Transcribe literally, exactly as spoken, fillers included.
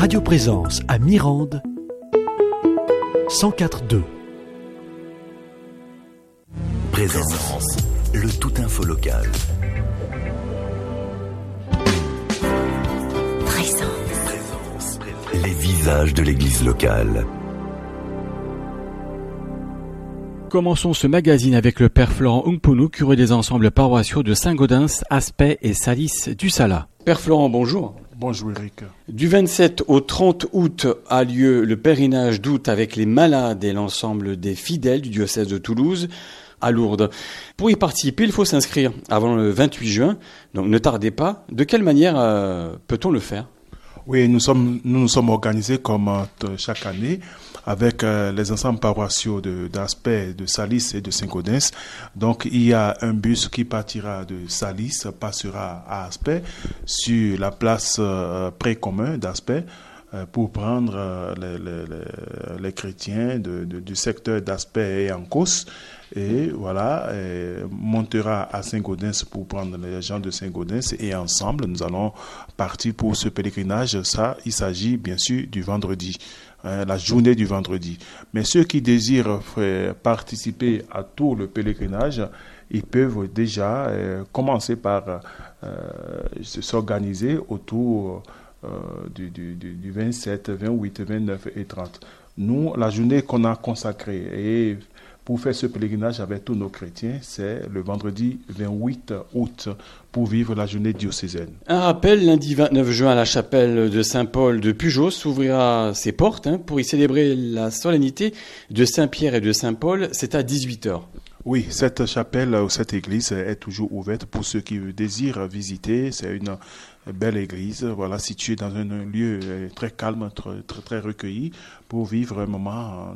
Radio Présence à Mirande, cent quatre virgule deux. Présence, le tout info local. Présence. Présence, les visages de l'église locale. Commençons ce magazine avec le père Florent Ungpunu, curé des ensembles paroissiaux de Saint-Gaudens, Aspet et Salis du Sala. Père Florent, bonjour. Bonjour Eric. Du vingt-sept au trente août a lieu le pèlerinage d'août avec les malades et l'ensemble des fidèles du diocèse de Toulouse à Lourdes. Pour y participer, il faut s'inscrire avant le vingt-huit juin, donc ne tardez pas. De quelle manière euh, peut-on le faire ? Oui, nous sommes nous nous sommes organisés comme euh, chaque année avec euh, les ensembles paroissiaux de d'Aspet, de Salis et de Saint-Gaudens. Donc il y a un bus qui partira de Salis, passera à Aspet sur la place euh, pré-commun d'Aspet euh, pour prendre euh, les, les, les, les chrétiens de, de, du secteur d'Aspet et Ancos. Et voilà, et montera à Saint-Gaudens pour prendre les gens de Saint-Gaudens et ensemble, nous allons partir pour ce pèlerinage. Ça, il s'agit bien sûr du vendredi, hein, la journée du vendredi. Mais ceux qui désirent participer à tout le pèlerinage, ils peuvent déjà euh, commencer par euh, s'organiser autour euh, du, du, du vingt-sept, vingt-huit, vingt-neuf et trente. Nous, la journée qu'on a consacrée et pour faire ce pèlerinage avec tous nos chrétiens, c'est le vendredi vingt-huit août pour vivre la journée diocésaine. Un rappel, lundi vingt-neuf juin, la chapelle de Saint-Paul de Pujos ouvrira ses portes hein, pour y célébrer la solennité de Saint-Pierre et de Saint-Paul. C'est à dix-huit heures. Oui, cette chapelle ou cette église est toujours ouverte pour ceux qui désirent visiter. C'est une belle église, voilà, située dans un lieu très calme, très, très, très recueilli pour vivre un moment